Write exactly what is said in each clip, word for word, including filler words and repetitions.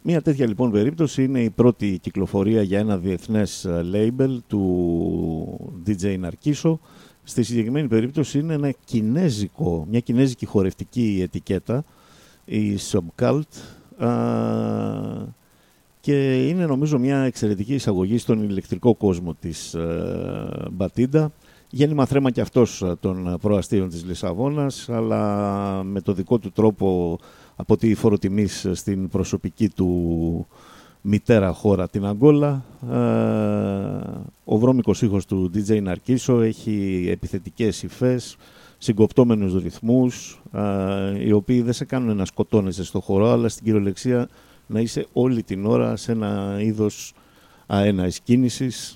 Μια τέτοια λοιπόν περίπτωση είναι η πρώτη κυκλοφορία για ένα διεθνές label του ντι τζέι Narciso. Στη συγκεκριμένη περίπτωση είναι ένα κινέζικο, μια κινέζικη χορευτική ετικέτα, η Subcult, και είναι νομίζω μια εξαιρετική εισαγωγή στον ηλεκτρικό κόσμο της Batida. Γέννημα θρέμα και αυτός των προαστίων της Λισαβόνας, αλλά με το δικό του τρόπο από τη φοροτιμής στην προσωπική του μητέρα χώρα, την Αγκόλα. Ο βρώμικος ήχος του ντι τζέι Narciso έχει επιθετικές υφές, συγκοπτόμενους ρυθμούς, οι οποίοι δεν σε κάνουν να σκοτώνεσαι στο χορό, αλλά στην κυριολεξία να είσαι όλη την ώρα σε ένα είδος αέναης κίνησης.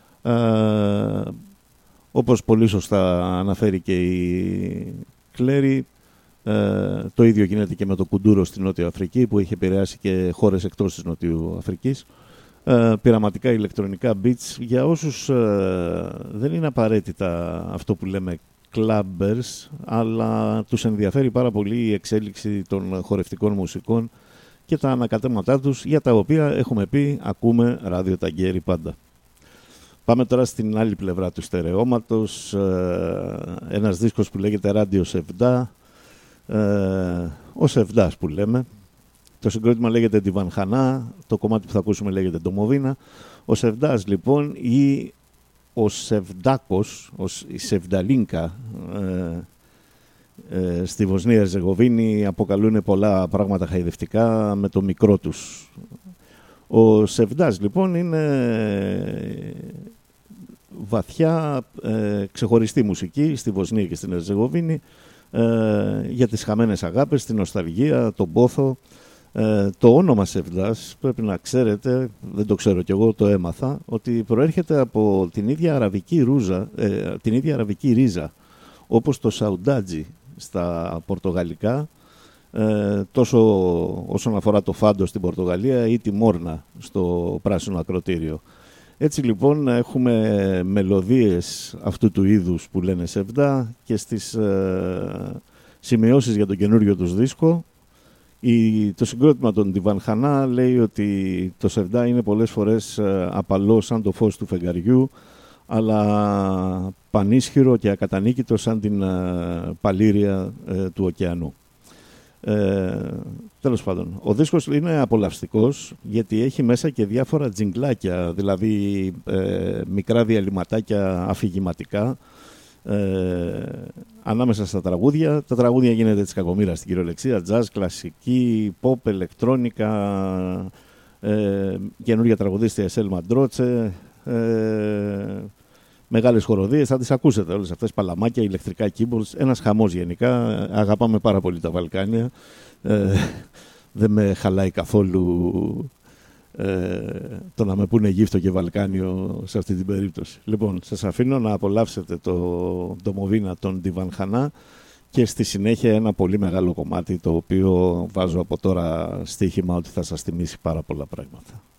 Όπως πολύ σωστά αναφέρει και η Κλέρι, ε, το ίδιο γίνεται και με το κουντούρο στην Νότια Αφρική, που έχει επηρεάσει και χώρες εκτός της Νότιου Αφρικής. Ε, πειραματικά ηλεκτρονικά beats, για όσους ε, δεν είναι απαραίτητα αυτό που λέμε clubbers, αλλά τους ενδιαφέρει πάρα πολύ η εξέλιξη των χορευτικών μουσικών και τα ανακατέματά τους, για τα οποία έχουμε πει ακούμε ράδιο Ταγκέρι πάντα. Πάμε τώρα στην άλλη πλευρά του στερεώματος, ένας δίσκος που λέγεται Radio Sevda, ο Σεβδάς που λέμε. Το συγκρότημα λέγεται Divankhana, το κομμάτι που θα ακούσουμε λέγεται Domovina. Ο Σεβδάς λοιπόν, ή ο Σεβδάκος, η Σεβδαλίνκα, στη Βοσνία Ερζεγοβίνη αποκαλούν πολλά πράγματα χαϊδευτικά με το μικρό τους. Ο Σεβδάς λοιπόν είναι βαθιά ε, ξεχωριστή μουσική στη Βοσνία και στην Ερζεγοβίνη, ε, για τις χαμένες αγάπες, την νοσταλγία, τον πόθο. Ε, το όνομα Σεβδάς, πρέπει να ξέρετε, δεν το ξέρω κι εγώ, το έμαθα, ότι προέρχεται από την ίδια αραβική, ρούζα, ε, την ίδια αραβική ρίζα, όπως το σαουντάτζι στα πορτογαλικά, Ε, τόσο όσον αφορά το φάντο στην Πορτογαλία ή τη μόρνα στο πράσινο ακροτήριο. Έτσι λοιπόν έχουμε μελωδίες αυτού του είδους που λένε Σεβδά, και στις ε, σημειώσεις για τον καινούριο τους δίσκο η, το συγκρότημα των Divankhana λέει ότι το Σεβδά είναι πολλές φορές ε, απαλό σαν το φως του φεγγαριού, αλλά πανίσχυρο και ακατανίκητο σαν την ε, παλήρια ε, του ωκεανού. Ε, τέλος πάντων, ο δίσκος είναι απολαυστικός, γιατί έχει μέσα και διάφορα τζιγκλάκια, δηλαδή ε, μικρά διαλυματάκια αφηγηματικά ε, ανάμεσα στα τραγούδια. Τα τραγούδια γίνεται της κακομοίρας στην κυριολεξία, jazz, κλασική, pop, ηλεκτρόνικα, ε, καινούργια τραγουδίστρια Εσέλμα Ντρότσε, ε, μεγάλες χοροδίες, θα τις ακούσετε όλες αυτές, παλαμάκια, ηλεκτρικά keyboards, ένας χαμός γενικά. Αγαπάμε πάρα πολύ τα Βαλκάνια, ε, δεν με χαλάει καθόλου ε, το να με πούνε Αιγύπτο και Βαλκάνιο σε αυτή την περίπτωση. Λοιπόν, σας αφήνω να απολαύσετε το Domovina των Divankhana και στη συνέχεια ένα πολύ μεγάλο κομμάτι, το οποίο βάζω από τώρα στοίχημα ότι θα σας θυμίσει πάρα πολλά πράγματα.